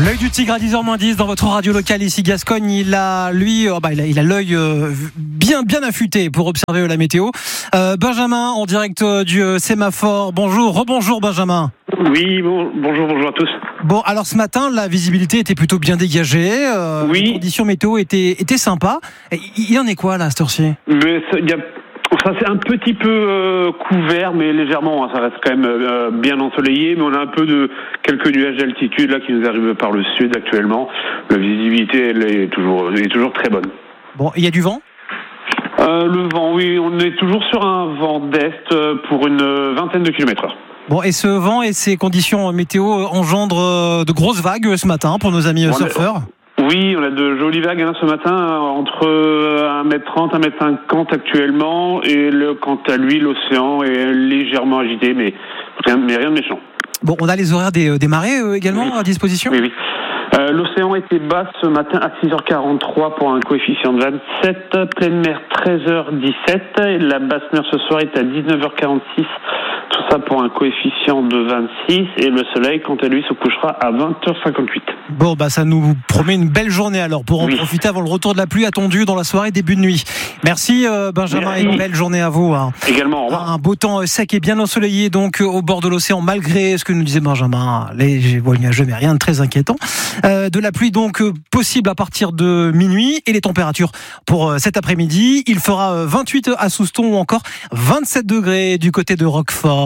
L'œil du tigre à 10h-10 dans votre radio locale ici Gascogne. Il a l'œil bien affûté pour observer la météo. Benjamin en direct du sémaphore. Rebonjour Benjamin. Oui, bonjour à tous. Bon, alors ce matin, la visibilité était plutôt bien dégagée. Oui. Les conditions météo étaient sympas. Il en est quoi là à cette heure-ci ? Ça c'est un petit peu couvert, mais légèrement. Ça reste quand même bien ensoleillé, mais on a un peu de quelques nuages d'altitude là qui nous arrivent par le sud actuellement. La visibilité elle est toujours très bonne. Bon, il y a du vent ? Le vent, oui, on est toujours sur un vent d'est pour une vingtaine de kilomètres/heure. Bon, et ce vent et ces conditions météo engendrent de grosses vagues ce matin pour nos amis surfeurs ? Oui, on a de jolies vagues ce matin, entre 1m30, 1m50 actuellement, et quant à lui, l'océan est légèrement agité, mais rien de méchant. Bon, on a les horaires des marées également à disposition ? Oui. L'océan était bas ce matin à 6h43 pour un coefficient de 27, pleine mer 13h17, la basse mer ce soir est à 19h46, tout ça pour un coefficient de 26, et le soleil quant à lui se couchera à 20h58. Bon, ça nous promet une belle journée alors pour en profiter avant le retour de la pluie attendu dans la soirée début de nuit. Merci Benjamin. Merci. Et une belle journée à vous. Également, au revoir. Un beau temps sec et bien ensoleillé donc au bord de l'océan malgré ce que nous disait Benjamin, léger voile nuageux mais rien de très inquiétant. De la pluie donc possible à partir de minuit et les températures pour cet après-midi, il fera 28 à Souston ou encore 27 degrés du côté de Roquefort.